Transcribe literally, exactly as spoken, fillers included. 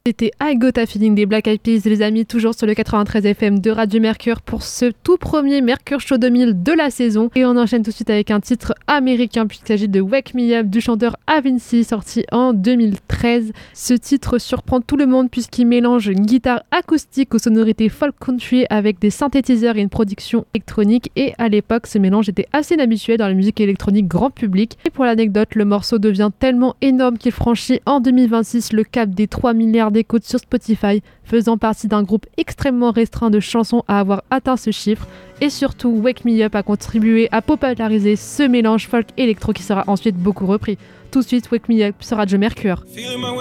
C'était I Got a Feeling des Black Eyed Peas, les amis, toujours sur le quatre-vingt-treize F M de Radio Mercure pour ce tout premier Mercure Show deux mille de la saison. Et on enchaîne tout de suite avec un titre américain puisqu'il s'agit de Wake Me Up du chanteur Avicii, sorti en deux mille treize. Ce titre surprend tout le monde puisqu'il mélange une guitare acoustique aux sonorités folk country avec des synthétiseurs et une production électronique. Et à l'époque, ce mélange était assez inhabituel dans la musique électronique grand public. Et pour l'anecdote, le morceau devient tellement énorme qu'il franchit en deux mille vingt-six le cap des trois milliards d'écoutes sur Spotify, faisant partie d'un groupe extrêmement restreint de chansons à avoir atteint ce chiffre. Et surtout, Wake Me Up a contribué à populariser ce mélange folk-électro qui sera ensuite beaucoup repris. Tout de suite, Wake Me Up sur Radio Mercure.